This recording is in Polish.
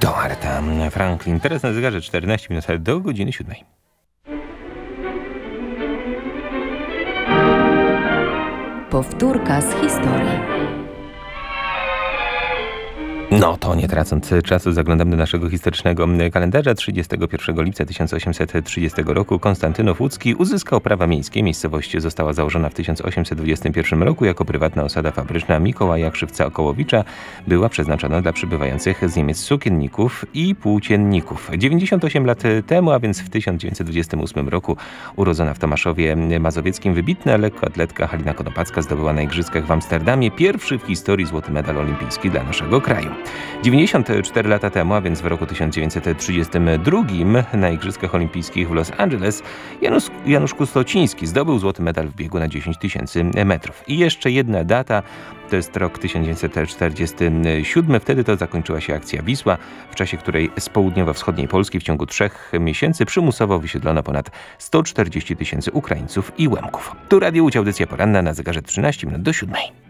To Aretha Franklin. Teraz na zegarze 14 minut do godziny 7. Powtórka z historii. No to nie tracąc czasu zaglądamy do naszego historycznego kalendarza. 31 lipca 1830 roku Konstantynów Łódzki uzyskał prawa miejskie. Miejscowość została założona w 1821 roku jako prywatna osada fabryczna Mikołaja Krzywca-Okołowicza. Była przeznaczona dla przybywających z Niemiec sukienników i płócienników. 98 lat temu, a więc w 1928 roku urodzona w Tomaszowie Mazowieckim wybitna lekkoatletka Halina Konopacka zdobyła na igrzyskach w Amsterdamie pierwszy w historii złoty medal olimpijski dla naszego kraju. 94 lata temu, a więc w roku 1932 na Igrzyskach Olimpijskich w Los Angeles Janusz Kustociński zdobył złoty medal w biegu na 10 000 metrów. I jeszcze jedna data, to jest rok 1947. Wtedy to zakończyła się akcja Wisła, w czasie której z południowo-wschodniej Polski w ciągu 3 miesięcy przymusowo wysiedlono ponad 140 000 Ukraińców i Łemków. Tu Radio Łódź, audycja poranna na zegarze 13 minut do 7.